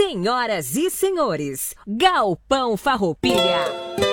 Senhoras e senhores, Galpão Farroupilha.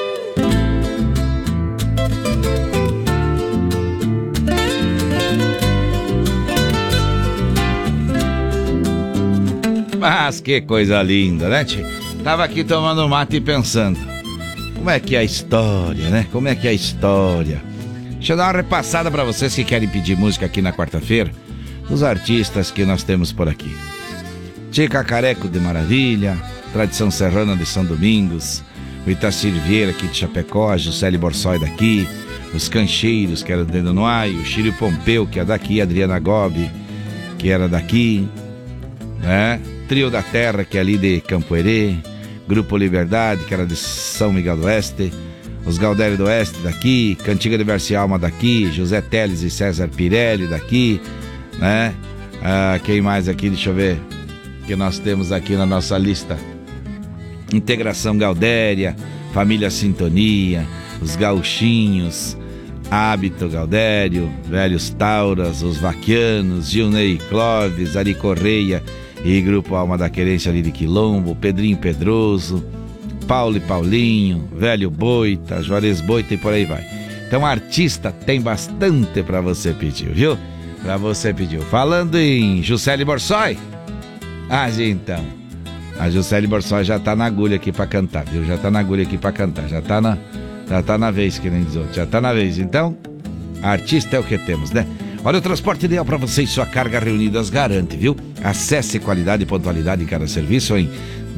Mas que coisa linda, né, tchê? Tava aqui tomando mate e pensando, como é que é a história, né? Como é que é a história? Deixa eu dar uma repassada pra vocês que querem pedir música aqui na quarta-feira, dos artistas que nós temos por aqui. Tica Careco de Maravilha, Tradição Serrana de São Domingos, o Itacir Vieira aqui de Chapecó, a Juscelie Borsoi daqui, os Cancheiros, que era do Dedo no Ai, o Chírio Pompeu, que é daqui, a Adriana Gobi, que era daqui, né? Trio da Terra, que é ali de Campo Herê, Grupo Liberdade, que era de São Miguel do Oeste, os Gaudério do Oeste daqui, Cantiga de Verse Alma daqui, José Teles e César Pirelli daqui, né? Quem mais aqui, deixa eu ver, que nós temos aqui na nossa lista: Integração Gaudéria, Família Sintonia, os Gauchinhos, Hábito Gaudério, Velhos Tauras, os Vaquianos, Gilney Clóvis, Ari Correia e Grupo Alma da Querência ali de Quilombo, Pedrinho Pedroso, Paulo e Paulinho, Velho Boita, Juarez Boita e por aí vai. Então, artista tem bastante pra você pedir, viu? Pra você pedir. Falando em Juscelie Borsoi, então, a Juscelie Borsoi já tá na agulha aqui pra cantar, viu? Já tá na agulha aqui pra cantar, já tá na vez, que nem diz outro, já tá na vez. Então, artista é o que temos, né? Olha, o transporte ideal para você e sua carga reunidas garante, viu? Acesse qualidade e pontualidade em cada serviço em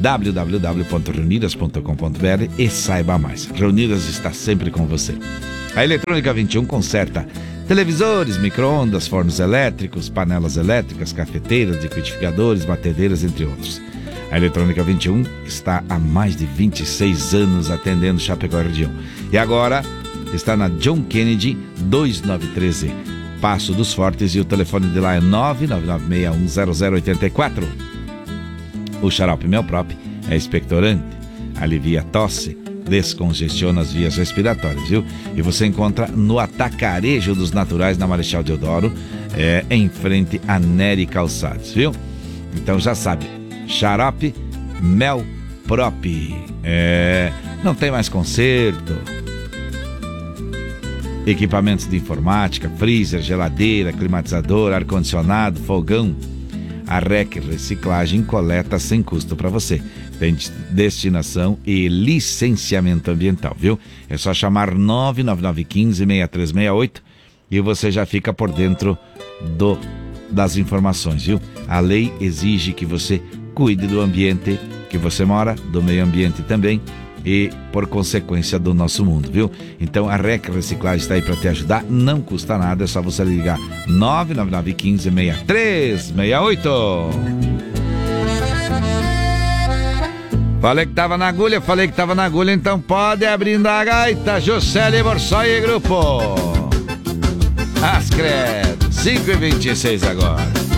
www.reunidas.com.br e saiba mais. Reunidas está sempre com você. A Eletrônica 21 conserta televisores, micro-ondas, fornos elétricos, panelas elétricas, cafeteiras, liquidificadores, batedeiras, entre outros. A Eletrônica 21 está há mais de 26 anos atendendo Chapecó e região. E agora está na John Kennedy 293E. Passo dos Fortes, e o telefone de lá é 999610084. O xarope Melprop é expectorante, alivia a tosse, descongestiona as vias respiratórias, viu? E você encontra no Atacarejo dos Naturais, na Marechal Deodoro, em frente a Nery Calçados, viu? Então já sabe, xarope Melprop. Não tem mais conserto. Equipamentos de informática, freezer, geladeira, climatizador, ar-condicionado, fogão. A REC Reciclagem coleta sem custo para você. Tem destinação e licenciamento ambiental, viu? É só chamar 99915-6368 e você já fica por dentro das informações, viu? A lei exige que você cuide do ambiente que você mora, do meio ambiente também, e, por consequência, do nosso mundo, viu? Então, a REC Reciclagem está aí para te ajudar, não custa nada, é só você ligar 99915-6368. Falei que tava na agulha, então pode abrindo a gaita, Juscelie Borsoi e Grupo. As credo, 5h26 agora.